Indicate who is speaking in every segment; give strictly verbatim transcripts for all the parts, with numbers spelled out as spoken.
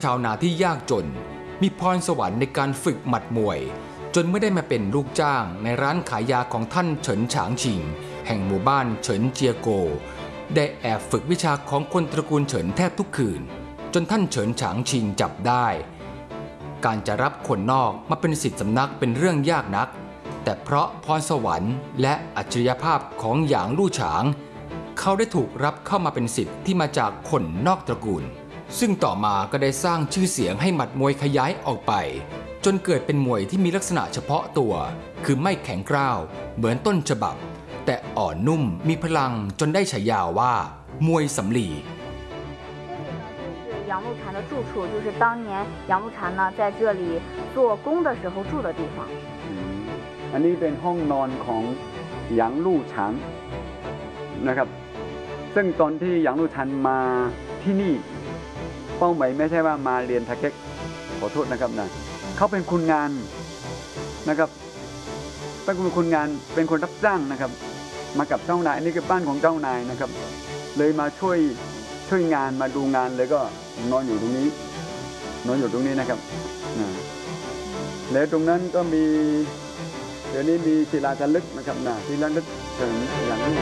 Speaker 1: ชาวนาที่ยากจนมีพรสวรรค์ในการฝึกหมัดมวยจนไม่ได้มาเป็นลูกจ้างในร้านขายยาของท่านเฉินฉางชิงแห่งหมู่บ้านเฉินเจียโกได้แอบฝึกวิชาของคนตระกูลเฉินแทบทุกคืนจนท่านเฉินฉางชิงจับได้การจะรับคนนอกมาเป็นศิษย์สำนักเป็นเรื่องยากนักแต่เพราะพรสวรรค์และอัจฉริยภาพของหยางลู่ฉางเขาได้ถูกรับเข้ามาเป็นศิษย์ที่มาจากคนนอกตระกูลซึ่งต่อมาก็ได้สร้างชื่อเสียงให้หมัดมวยขยายออกไปจนเกิดเป็นมวยที่มีลักษณะเฉพาะตัวคือไม่แข็งกร้าวเหมือนต้นฉบับแต่อ่อนนุ่มมีพลังจนได้ฉายาว่ามวยสำลี
Speaker 2: 杨露禅的住处就是当年杨露禅呢在这里做工的时候住的地方。
Speaker 3: อันนี้เป็นห้องนอนของหยางลู่ฉางนะครับซึ่งตอนที่หยางลู่ฉางมาที่นี่เป้าหมายไม่ใช่ว่ามาเรียนทาเก๊กขอโทษนะครับนะเขาเป็นคนงานนะครับเป็นคนงานเป็นคนรับจ้างนะครับมากับเจ้านายนี่คือบ้านของเจ้านายนะครับเลยมาช่วยช่วยงานมาดูงานเลยก็นอนอยู่ตรงนี้นอนอยู่ตรงนี้นะครับนะแล้วตรงนั้นก็มีเดี๋ยวนี้มีศิลาจารึกนะครับนะศิลาจารึกถึงอย่างนี้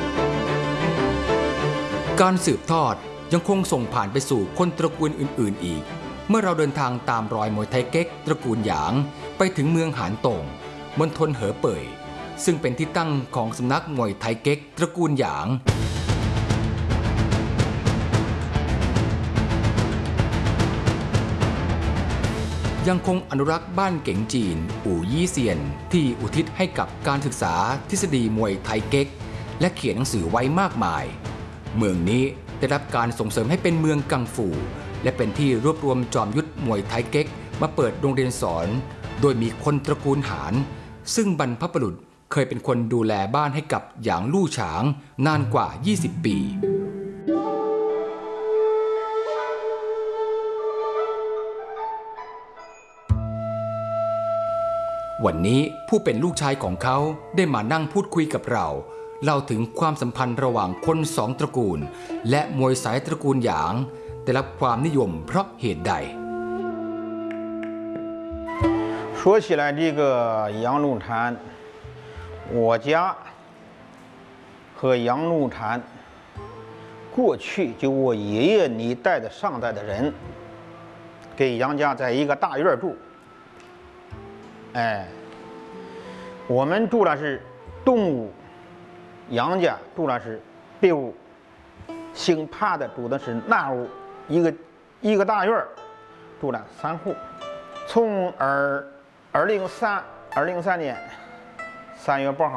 Speaker 1: การสืบทอดยังคงส่งผ่านไปสู่คนตระกูลอื่นๆอีกเมื่อเราเดินทางตามรอยมวยไทเก๊กตระกูลหยางไปถึงเมืองหานตงมณฑลเหอเป่ยซึ่งเป็นที่ตั้งของสำนักมวยไทเก๊กตระกูลหยางยังคงอนุรักษ์บ้านเก๋งจีนอู่ยี่เซียนที่อุทิศให้กับการศึกษาทฤษฎีมวยไทเก๊กและเขียนหนังสือไว้มากมายเมืองนี้ได้รับการส่งเสริมให้เป็นเมืองกังฟูและเป็นที่รวบรวมจอมยุทธมวยไทเก๊กมาเปิดโรงเรียนสอนโดยมีคนตระกูลหานซึ่งบรรพบุรุษเคยเป็นคนดูแลบ้านให้กับหยางลู่ฉางนานกว่ายี่สิบปีวันนี้ผู้เป็นลูกชายของเขาได้มานั่งพูดคุยกับเราเล่าถึงความสัมพันธ์ระหว่างคนสองตระกูลและมวยสายตระกูลหยางได้รับความนิยมเพราะเหตุใด
Speaker 4: 说起来这个杨露禅我家和杨露禅过去就我爷爷那一代的上代的人给杨家在一个大院住哎我们住的是东屋杨家住的是北屋姓帕的住的是南屋一个一个大院住了三户从二二零三二零三年三月八号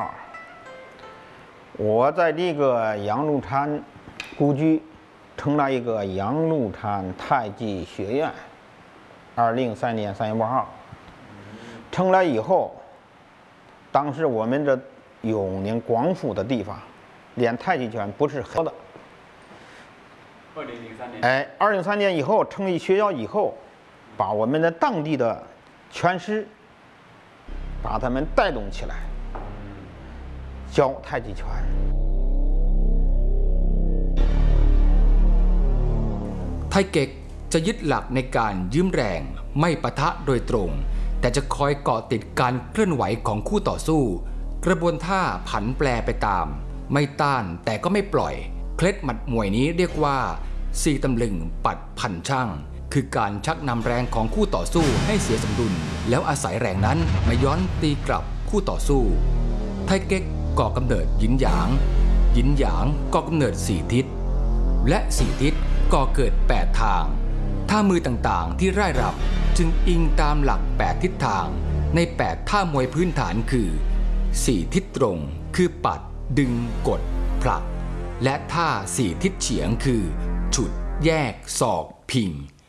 Speaker 4: 我在这个杨露禅故居成了一个杨露禅太极学院二零三年三月八号成了以后当时我们这永宁广府的地方练太极拳不是很好的
Speaker 3: 二零零三年
Speaker 4: 哎二零三年以后成立学校以后把我们的当地的拳师把他们带动起来教太极拳
Speaker 1: ไทเก๊กจะยึดหลักในการยืมแรงไม่ปะทะโดยตรงแต่จะคอยเกาะติดการเคลื่อนไหวของคู่ต่อสู้กระบวนท่าผันแปรไปตามไม่ต้านแต่ก็ไม่ปล่อยเคล็ดหมัดมวยนี้เรียกว่าสี่ตำลึงปัดพันช่างคือการชักนำแรงของคู่ต่อสู้ให้เสียสมดุลแล้วอาศัยแรงนั้นมาย้อนตีกลับคู่ต่อสู้ไทเก๊กก่อกำเนิดหยินหยางหยินหยางก่อกำเนิดสี่ทิศและสี่ทิศก่อเกิดแปดทางท่ามือต่างๆที่ร่ายรำจึงอิงตามหลักแปดทิศทางในแปดท่ามวยพื้นฐานคือสี่ทิศตรงคือปัดดึงกดผลักและท่าสี่ทิศเฉียงคือฉุดแยกศอกพิง